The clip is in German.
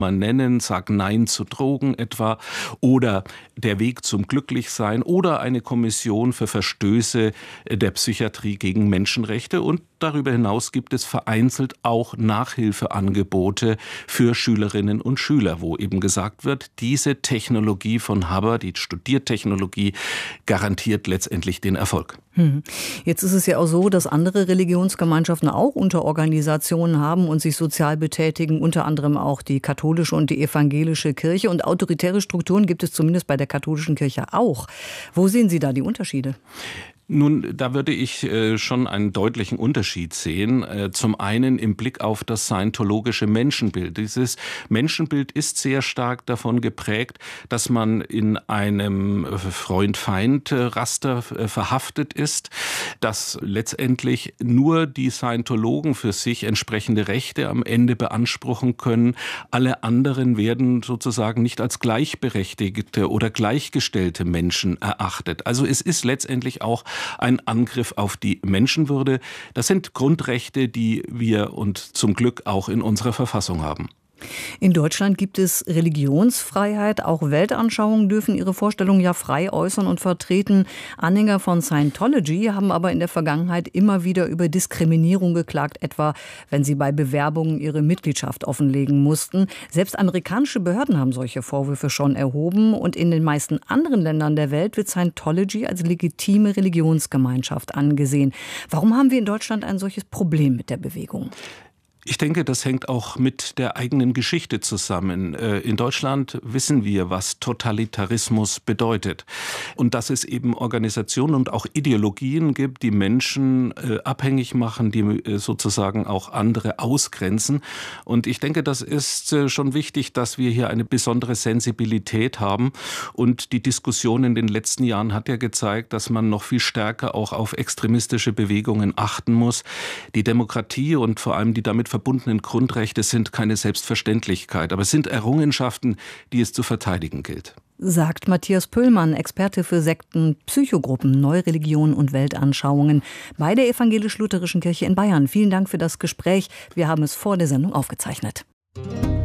mal nennen, Sag Nein zu Drogen etwa, oder der Weg zum Glücklichsein oder eine Kommission für Verstöße der Psychiatrie gegen Menschenrechte. Und darüber hinaus gibt es vereinzelt auch Nachhilfeangebote für Schülerinnen und Schüler, wo eben gesagt wird, diese Technologie von Haber, die Studiertechnologie, garantiert letztendlich den Erfolg. Jetzt ist es ja auch so, dass andere Religionsgemeinschaften auch Unterorganisationen haben und sich sozial betätigen, unter anderem auch die katholische und die evangelische Kirche. Und autoritäre Strukturen gibt es zumindest bei der katholischen Kirche auch. Wo sehen Sie da die Unterschiede? Nun, da würde ich schon einen deutlichen Unterschied sehen. Zum einen im Blick auf das scientologische Menschenbild. Dieses Menschenbild ist sehr stark davon geprägt, dass man in einem Freund-Feind-Raster verhaftet ist, dass letztendlich nur die Scientologen für sich entsprechende Rechte am Ende beanspruchen können. Alle anderen werden sozusagen nicht als gleichberechtigte oder gleichgestellte Menschen erachtet. Also es ist letztendlich auch ein Angriff auf die Menschenwürde. Das sind Grundrechte, die wir und zum Glück auch in unserer Verfassung haben. In Deutschland gibt es Religionsfreiheit. Auch Weltanschauungen dürfen ihre Vorstellungen ja frei äußern und vertreten. Anhänger von Scientology haben aber in der Vergangenheit immer wieder über Diskriminierung geklagt, etwa wenn sie bei Bewerbungen ihre Mitgliedschaft offenlegen mussten. Selbst amerikanische Behörden haben solche Vorwürfe schon erhoben. Und in den meisten anderen Ländern der Welt wird Scientology als legitime Religionsgemeinschaft angesehen. Warum haben wir in Deutschland ein solches Problem mit der Bewegung? Ich denke, das hängt auch mit der eigenen Geschichte zusammen. In Deutschland wissen wir, was Totalitarismus bedeutet. Und dass es eben Organisationen und auch Ideologien gibt, die Menschen abhängig machen, die sozusagen auch andere ausgrenzen. Und ich denke, das ist schon wichtig, dass wir hier eine besondere Sensibilität haben. Und die Diskussion in den letzten Jahren hat ja gezeigt, dass man noch viel stärker auch auf extremistische Bewegungen achten muss. Die Demokratie und vor allem die damit verbundenen Grundrechte sind keine Selbstverständlichkeit, aber es sind Errungenschaften, die es zu verteidigen gilt. Sagt Matthias Pöllmann, Experte für Sekten, Psychogruppen, Neureligion und Weltanschauungen bei der Evangelisch-Lutherischen Kirche in Bayern. Vielen Dank für das Gespräch. Wir haben es vor der Sendung aufgezeichnet.